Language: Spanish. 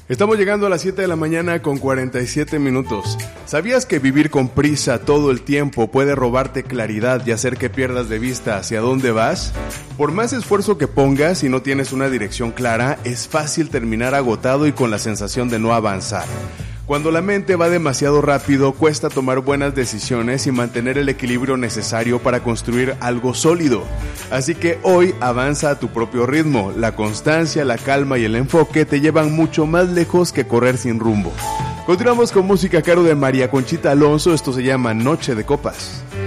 Estamos llegando a las 7 de la mañana con 47 minutos. ¿Sabías que vivir con prisa todo el tiempo puede robarte claridad y hacer que pierdas de vista hacia dónde vas? Por más esfuerzo que pongas y no tienes una dirección clara, es fácil terminar agotado y con la sensación de no avanzar. Cuando la mente va demasiado rápido, cuesta tomar buenas decisiones y mantener el equilibrio necesario para construir algo sólido. Así que hoy avanza a tu propio ritmo. La constancia, la calma y el enfoque te llevan mucho más lejos que correr sin rumbo. Continuamos con música a cargo de María Conchita Alonso. Esto se llama Noche de Copas.